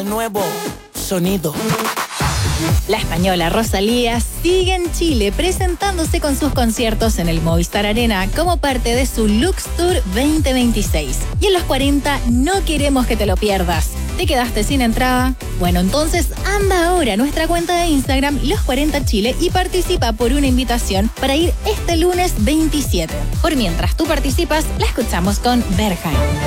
nuevo sonido. La española Rosalía sigue en Chile presentándose con sus conciertos en el Movistar Arena como parte de su Lux Tour 2026. Y en los 40 no queremos que te lo pierdas. ¿Te quedaste sin entrada? Bueno, entonces anda ahora a nuestra cuenta de Instagram Los 40 Chile y participa por una invitación para ir este lunes 27. Por mientras tú participas, la escuchamos con Berghain.